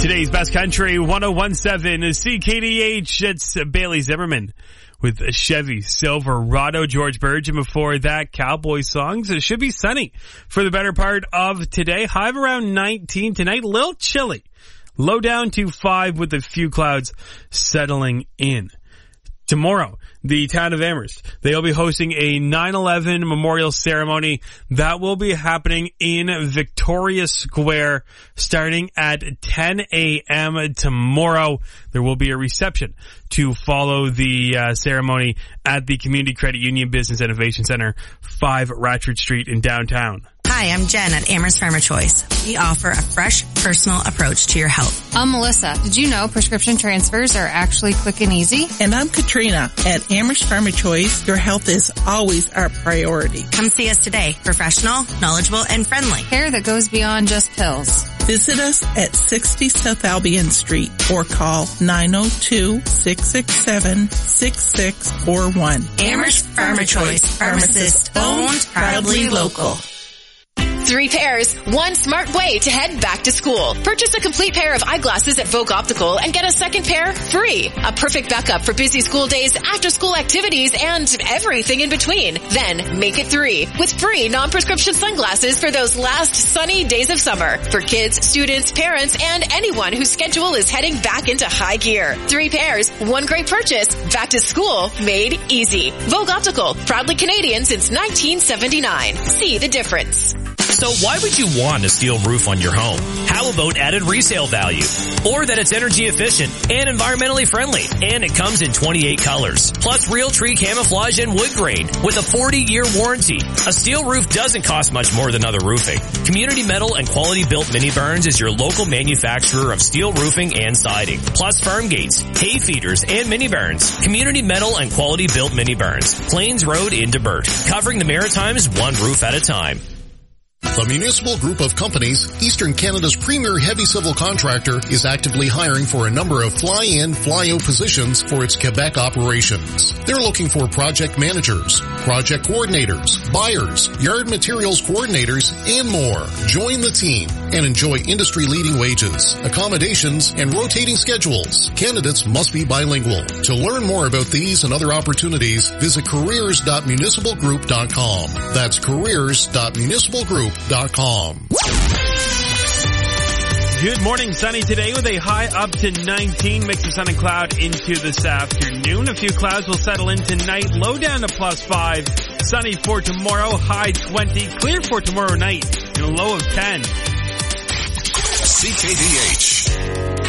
Today's Best Country 101.7 is CKDH. It's Bailey Zimmerman with a Chevy Silverado. George Burge, and before that, Cowboy Songs. It should be sunny for the better part of today. High of around 19 tonight. A little chilly. Low down to 5 with a few clouds settling in. Tomorrow, the town of Amherst, they'll be hosting a 9/11 memorial ceremony that will be happening in Victoria Square starting at 10 a.m. tomorrow. There will be a reception to follow the ceremony at the Community Credit Union Business Innovation Center, 5 Ratchford Street in downtown. Hi, I'm Jen at Amherst Pharma Choice. We offer a fresh, personal approach to your health. I'm Melissa. Did you know prescription transfers are actually quick and easy? And I'm Katrina. At Amherst Pharma Choice, your health is always our priority. Come see us today. Professional, knowledgeable, and friendly. Care that goes beyond just pills. Visit us at 60 South Albion Street or call 902-667-6641. Amherst Pharma Choice. Pharmacist owned, proudly local. 3 pairs, 1 smart way to head back to school. Purchase a complete pair of eyeglasses at Vogue Optical and get a second pair free. A perfect backup for busy school days, after-school activities, and everything in between. Then make it 3 with free non-prescription sunglasses for those last sunny days of summer. For kids, students, parents, and anyone whose schedule is heading back into high gear. 3 pairs, 1 great purchase. Back to school made easy. Vogue Optical, proudly Canadian since 1979. See the difference. So why would you want a steel roof on your home? How about added resale value? Or that it's energy efficient and environmentally friendly, and it comes in 28 colors. Plus real tree camouflage and wood grain with a 40-year warranty. A steel roof doesn't cost much more than other roofing. Community Metal and Quality Built Mini Barns is your local manufacturer of steel roofing and siding. Plus farm gates, hay feeders, and mini barns. Community Metal and Quality Built Mini Barns. Plains Road into Burt. Covering the Maritimes one roof at a time. The Municipal Group of Companies, Eastern Canada's premier heavy civil contractor, is actively hiring for a number of fly-in, fly-out positions for its Quebec operations. They're looking for project managers, project coordinators, buyers, yard materials coordinators, and more. Join the team and enjoy industry-leading wages, accommodations, and rotating schedules. Candidates must be bilingual. To learn more about these and other opportunities, visit careers.municipalgroup.com. That's careers.municipalgroup.com. Good morning, sunny today with a high up to 19, mix of sun and cloud into this afternoon. A few clouds will settle in tonight, low down to +5. Sunny for tomorrow, high 20, clear for tomorrow night, and a low of 10. CKDH.